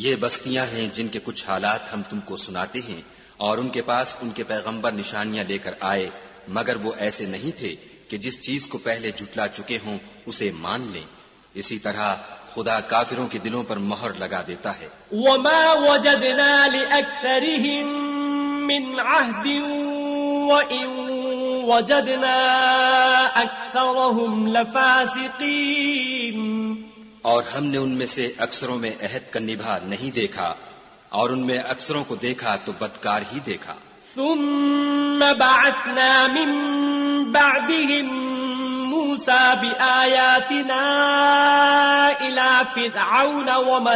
ये बस्तियां हैं जिनके कुछ हालात हम तुमको सुनाते हैं और उनके पास उनके पैगंबर निशानियां लेकर आए, मगर वो ऐसे नहीं थे कि जिस चीज को पहले झुटला चुके हों उसे मान लें। इसी तरह खुदा काफिरों के दिलों पर मोहर लगा देता है। वमा वजदना लिअक्सरिहिम मिन अहदिन व इन वजदना अक्सरहुम लफासिकीन। और हमने उनमें से अक्सरों में अहद का निभा नहीं देखा और उनमें अक्सरों को देखा तो बदकार ही देखा। सुम्मा बअसना मिन बअदिहिम मूसा बिआयातिना इला फिरऔन व